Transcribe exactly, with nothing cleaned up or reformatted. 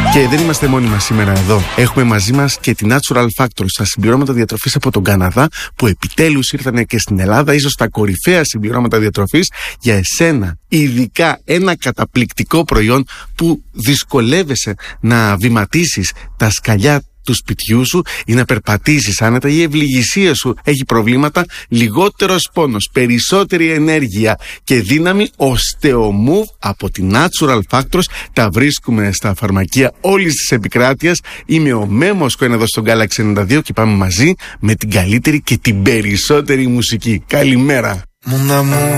Και δεν είμαστε μόνοι μας σήμερα εδώ. Έχουμε μαζί μας και τη Natural Factors, τα συμπληρώματα διατροφής από τον Καναδά, που επιτέλους ήρθαν και στην Ελλάδα, ίσως τα κορυφαία συμπληρώματα διατροφής για εσένα. Ειδικά ένα καταπληκτικό προϊόν που δυσκολεύεσαι να βηματίσεις τα σκαλιά του σπιτιού σου ή να περπατήσεις άνετα, η ευληγησία σου έχει προβλήματα, λιγότερος πόνος, περισσότερη ενέργεια και δύναμη. Osteomove από τη Natural Factors. Τα βρίσκουμε στα φαρμακεία όλης της επικράτειας. Είμαι ο Μέμος Κοέν εδώ στον Galaxy ενενήντα δύο και πάμε μαζί με την καλύτερη και την περισσότερη μουσική. Καλημέρα.